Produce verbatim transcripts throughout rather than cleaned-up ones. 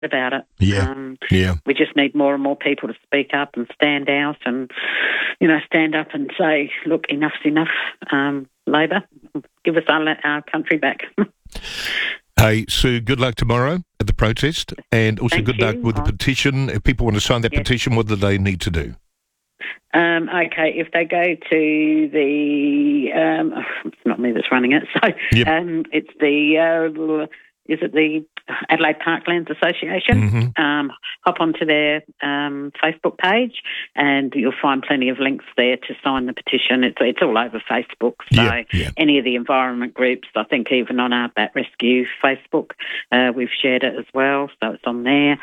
about it. Yeah, um, yeah. We just need more and more people to speak up and stand out and, you know, stand up and say, look, enough's enough, um, Labor, give us our, our country back. Hey, Sue, good luck tomorrow at the protest, and also Thank good you. luck with the petition. If people want to sign that Yes. petition, what do they need to do? Um, okay, if they go to the, um, it's not me that's running it, so Yep. um, it's the, uh, is it the Adelaide Parklands Association? Mm-hmm. Um, hop onto their um, Facebook page and you'll find plenty of links there to sign the petition. It's it's all over Facebook, so Yeah, yeah. any of the environment groups, I think even on our Bat Rescue Facebook, uh, we've shared it as well, so it's on there.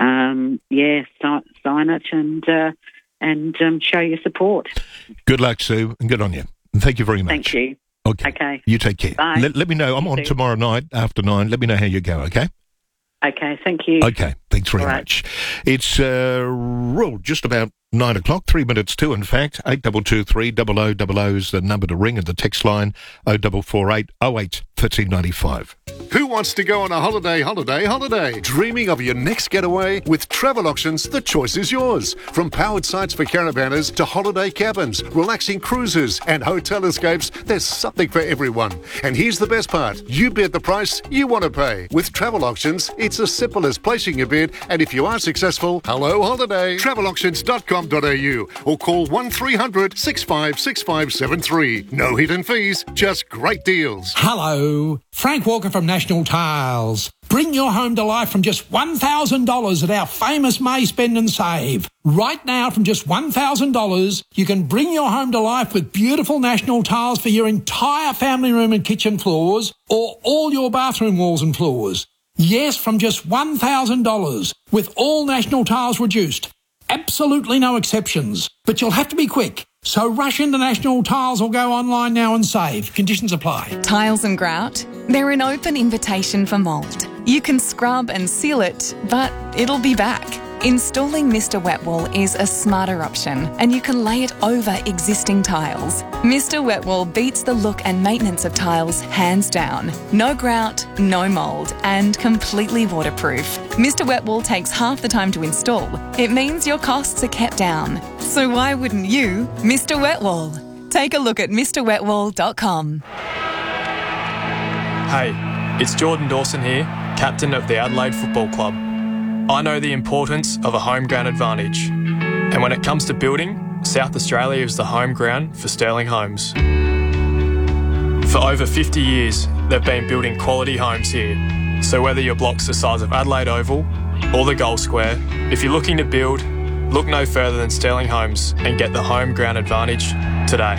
Um, yeah, sign, sign it and... Uh, and um, show your support. Good luck, Sue, and good on you. And thank you very much. Thank you. Okay. Okay. You take care. Bye. Let, let me know. I'm You on too. tomorrow night after nine. Let me know how you go, okay? Okay, thank you. Okay, thanks very All right. much. It's uh, well, just about nine o'clock, three minutes to, in fact. eight two two three, double oh double oh is the number to ring, and the text line oh four four eight, oh eight, one three nine five. Who wants to go on a holiday, holiday, holiday? Dreaming of your next getaway? With Travel Auctions, the choice is yours. From powered sites for caravanners to holiday cabins, relaxing cruises and hotel escapes, there's something for everyone. And here's the best part. You bid the price you want to pay. With Travel Auctions, it's as simple as placing your bid, and if you are successful, hello holiday. travel auctions dot com dot a u or call one three hundred, six five six five seven three. No hidden fees, just great deals. Hello, Frank Walker from National Tiles. Bring your home to life from just one thousand dollars at our famous May Spend and Save. Right now, from just one thousand dollars, you can bring your home to life with beautiful National Tiles for your entire family room and kitchen floors, or all your bathroom walls and floors. Yes, from just one thousand dollars, with all National Tiles reduced. Absolutely no exceptions. But you'll have to be quick. So rush into National Tiles or go online now and save. Conditions apply. Tiles and grout, they're an open invitation for mould. You can scrub and seal it, but it'll be back. Installing Mister Wet Wool is a smarter option, and you can lay it over existing tiles. Mister Wet Wool beats the look and maintenance of tiles hands down. No grout, no mould, and completely waterproof. Mister Wet Wool takes half the time to install. It means your costs are kept down. So why wouldn't you, Mister Wet Wool? Take a look at Mr wet wool dot com. Hey, it's Jordan Dawson here, captain of the Adelaide Football Club. I know the importance of a home ground advantage. And when it comes to building, South Australia is the home ground for Sterling Homes. For over fifty years, they've been building quality homes here. So whether your block's the size of Adelaide Oval or the Gold Square, if you're looking to build, look no further than Sterling Homes and get the home ground advantage today.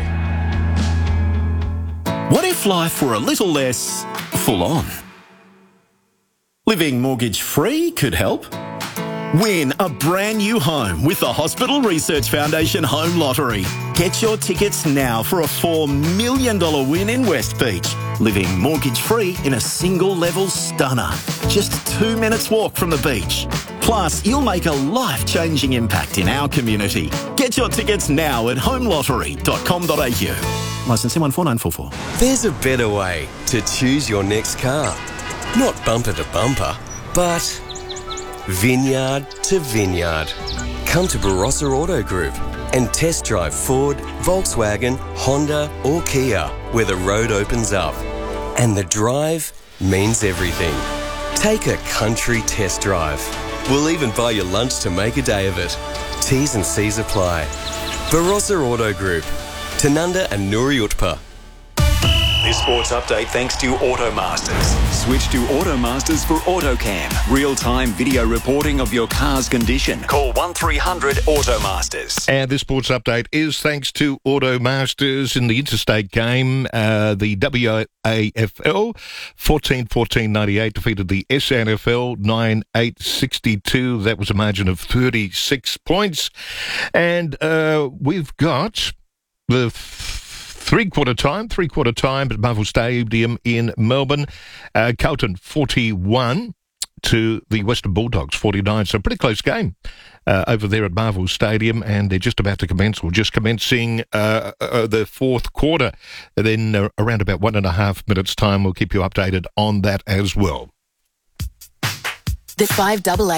What if life were a little less full on? Living mortgage-free could help. Win a brand new home with the Hospital Research Foundation Home Lottery. Get your tickets now for a four million dollars win in West Beach. Living mortgage-free in a single-level stunner. Just two minutes walk from the beach. Plus, you'll make a life-changing impact in our community. Get your tickets now at home lottery dot com dot a u. Licence one four nine four four. There's a better way to choose your next car. Not bumper to bumper, but vineyard to vineyard. Come to Barossa Auto Group and test drive Ford, Volkswagen, Honda or Kia, where the road opens up. And the drive means everything. Take a country test drive. We'll even buy you lunch to make a day of it. T's and C's apply. Barossa Auto Group, Tanunda and Nuri Utpa. This sports update thanks to Automasters. Switch to Automasters for AutoCam. Real-time video reporting of your car's condition. Call one three hundred Automasters. And this sports update is thanks to Automasters in the interstate game. Uh, the W A F L fourteen fourteen ninety-eight defeated the S N F L nine eight sixty-two. That was a margin of thirty-six points. And uh, we've got the Three-quarter time, three-quarter time at Marvel Stadium in Melbourne. Uh, Carlton forty-one to the Western Bulldogs forty-nine. So a pretty close game uh, over there at Marvel Stadium, and they're just about to commence, or just commencing uh, uh, the fourth quarter. And then uh, around about one and a half minutes' time, we'll keep you updated on that as well. The five double A